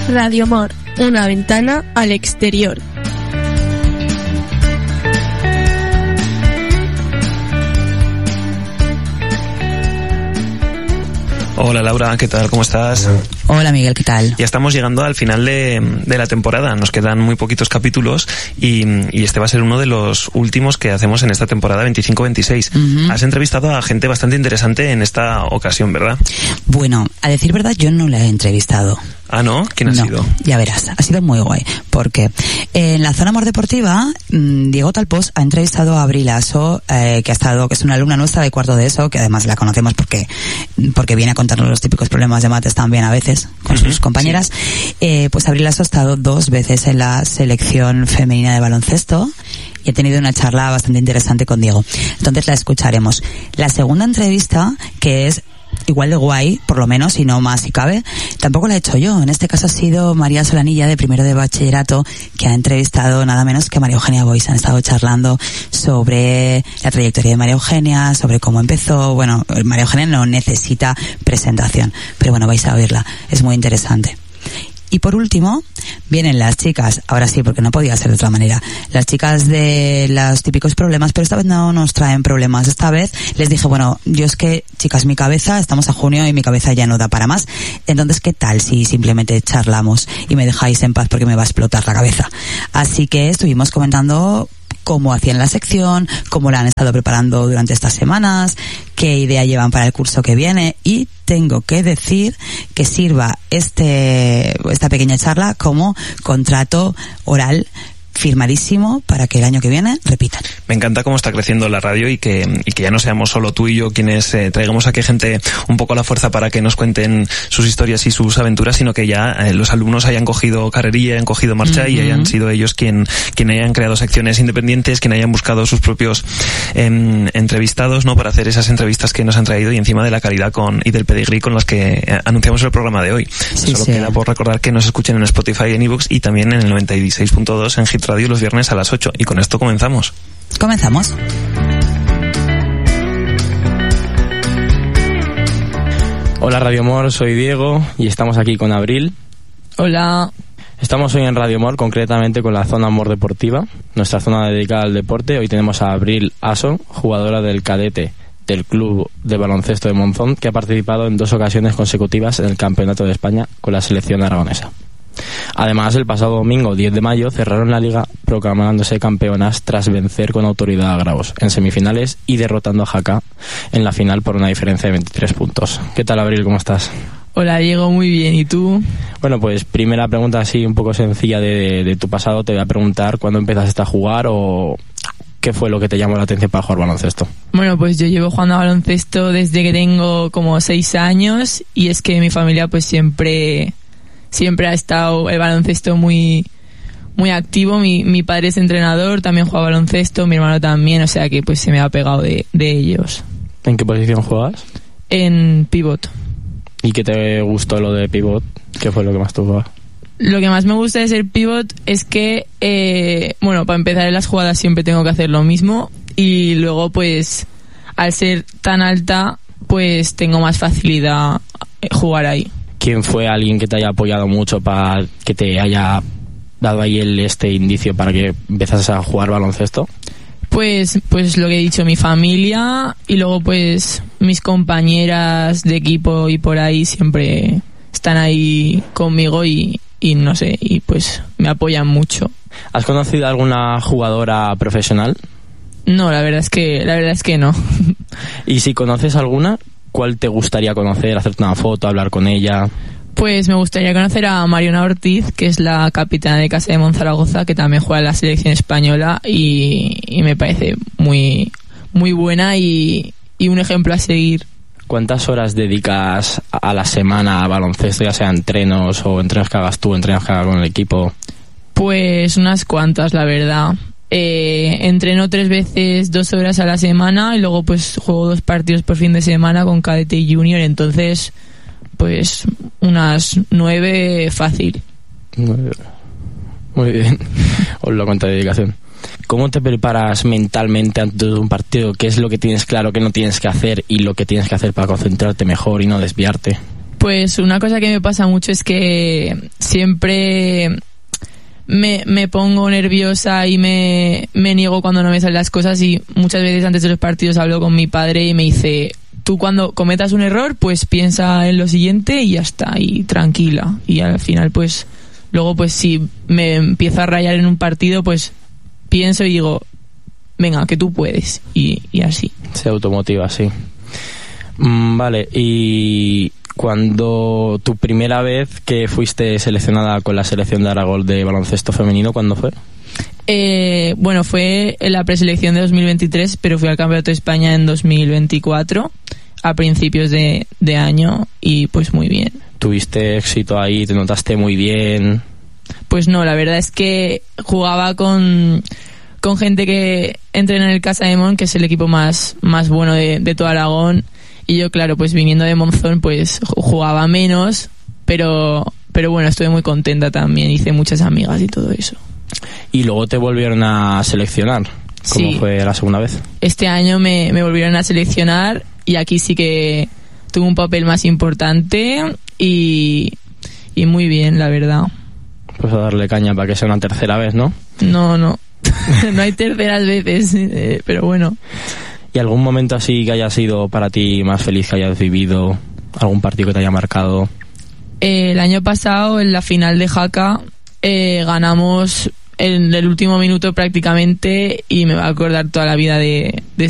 Radio Mor, una ventana al exterior. Hola Laura, ¿qué tal? ¿Cómo estás? Hola Miguel, ¿qué tal? Ya estamos llegando al final de la temporada, nos quedan muy poquitos capítulos y este va a ser uno de los últimos que hacemos en esta temporada 25-26. Uh-huh. Has entrevistado a gente bastante interesante en esta ocasión, ¿verdad? Bueno, a decir verdad, yo no la he entrevistado. Ah, ¿no? ¿Quién ha sido? Ya verás, ha sido muy guay, porque en la zona Mor Deportiva, Diego Talpós ha entrevistado a Abril Aso, que es una alumna nuestra de cuarto de ESO, que además la conocemos porque viene a contarnos los típicos problemas de mates también a veces con sus compañeras. Sí. Pues Abril Aso ha estado 2 veces en la selección femenina de baloncesto y he tenido una charla bastante interesante con Diego. Entonces la escucharemos. La segunda entrevista, que es igual de guay, por lo menos, si no más si cabe, tampoco la he hecho yo. En este caso ha sido María Solanilla, de primero de bachillerato, que ha entrevistado nada menos que a María Eugenia Boix. Han estado charlando sobre la trayectoria de María Eugenia, sobre cómo empezó. Bueno, María Eugenia no necesita presentación, pero bueno, vais a oírla, es muy interesante. Y por último, vienen las chicas, ahora sí, porque no podía ser de otra manera, las chicas de los típicos problemas, pero esta vez no nos traen problemas. Esta vez les dije, bueno, yo es que, chicas, mi cabeza, estamos a junio y mi cabeza ya no da para más. Entonces, ¿qué tal si simplemente charlamos y me dejáis en paz porque me va a explotar la cabeza? Así que estuvimos comentando cómo hacían la sección, cómo la han estado preparando durante estas semanas, qué idea llevan para el curso que viene, y tengo que decir que sirva esta pequeña charla como contrato oral firmadísimo para que el año que viene repitan. Me encanta cómo está creciendo la radio y que ya no seamos solo tú y yo quienes traigamos aquí gente un poco a la fuerza para que nos cuenten sus historias y sus aventuras, sino que ya los alumnos hayan cogido carrerilla, hayan cogido marcha y hayan sido ellos quien hayan creado secciones independientes, quien hayan buscado sus propios entrevistados, ¿no? Para hacer esas entrevistas que nos han traído y encima de la calidad y del pedigrí con las que anunciamos el programa de hoy. Sí, Solo queda por recordar que nos escuchen en Spotify, en iVoox y también en el 96.2 en Hit Radio los viernes a las 8. Y con esto comenzamos. Comenzamos. Hola Radio Mor, soy Diego y estamos aquí con Abril. Hola. Estamos hoy en Radio Mor, concretamente con la zona Mor Deportiva, nuestra zona dedicada al deporte. Hoy tenemos a Abril Aso, jugadora del cadete del Club de Baloncesto de Monzón, que ha participado en 2 ocasiones consecutivas en el Campeonato de España con la selección aragonesa. Además, el pasado domingo 10 de mayo cerraron la liga proclamándose campeonas tras vencer con autoridad a Gravos en semifinales y derrotando a Jaca en la final por una diferencia de 23 puntos. ¿Qué tal, Abril? ¿Cómo estás? Hola, Diego, muy bien. ¿Y tú? Bueno, pues primera pregunta así un poco sencilla de tu pasado. Te voy a preguntar cuándo empezaste a jugar o qué fue lo que te llamó la atención para jugar baloncesto. Bueno, pues yo llevo jugando a baloncesto desde que tengo como 6 años y es que mi familia pues siempre ha estado el baloncesto muy muy activo. Mi padre es entrenador, también juega baloncesto, mi hermano también, o sea que pues se me ha pegado de ellos. ¿En qué posición juegas? En pivot. ¿Y qué te gustó lo de pivot? ¿Qué fue lo que más te gustó? Lo que más me gusta de ser pivot es que, bueno, para empezar en las jugadas siempre tengo que hacer lo mismo y luego pues al ser tan alta pues tengo más facilidad jugar ahí. ¿Quién fue alguien que te haya apoyado mucho para que te haya dado ahí este indicio para que empezases a jugar baloncesto? Pues lo que he dicho, mi familia y luego pues mis compañeras de equipo y por ahí siempre están ahí conmigo y no sé, y pues me apoyan mucho. ¿Has conocido a alguna jugadora profesional? No, la verdad es que no. ¿Y si conoces alguna, cuál te gustaría conocer, hacerte una foto, hablar con ella? Pues me gustaría conocer a Mariona Ortiz, que es la capitana de Casa de Monzaragoza, que también juega en la selección española y me parece muy, muy buena y un ejemplo a seguir. ¿Cuántas horas dedicas a la semana a baloncesto, ya sea entrenos o entrenos que hagas tú, entrenos que hagas con el equipo? Pues unas cuantas, la verdad. Entreno 3 veces 2 horas a la semana y luego pues juego 2 partidos por fin de semana con cadete y junior, entonces pues unas 9 fácil. Muy bien. Os lo cuento de dedicación. ¿Cómo te preparas mentalmente antes de un partido? ¿Qué es lo que tienes claro que no tienes que hacer y lo que tienes que hacer para concentrarte mejor y no desviarte? Pues una cosa que me pasa mucho es que siempre me pongo nerviosa y me niego cuando no me salen las cosas, y muchas veces antes de los partidos hablo con mi padre y me dice: tú cuando cometas un error pues piensa en lo siguiente y ya está, y tranquila. Y al final pues luego pues si me empiezo a rayar en un partido pues pienso y digo: venga, que tú puedes, y así. Se automotiva, sí. Vale, y cuando tu primera vez que fuiste seleccionada con la selección de Aragón de baloncesto femenino, ¿cuándo fue? Bueno, fue en la preselección de 2023, pero fui al Campeonato de España en 2024, a principios de año, y pues muy bien. ¿Tuviste éxito ahí? ¿Te notaste muy bien? Pues no, la verdad es que jugaba con gente que entrena en el Casa de Mon, que es el equipo más bueno de todo Aragón, y yo, claro, pues viniendo de Monzón pues jugaba menos, pero bueno, estuve muy contenta también, hice muchas amigas y todo eso. ¿Y luego te volvieron a seleccionar? ¿Cómo fue la segunda vez? Este año me volvieron a seleccionar, y aquí sí que tuve un papel más importante y muy bien, la verdad. Pues a darle caña para que sea una tercera vez, ¿no? No no hay terceras veces, pero bueno. ¿Y algún momento así que haya sido para ti más feliz que hayas vivido? ¿Algún partido que te haya marcado? El año pasado, en la final de Jaca, ganamos en el último minuto prácticamente, y me va a acordar toda la vida de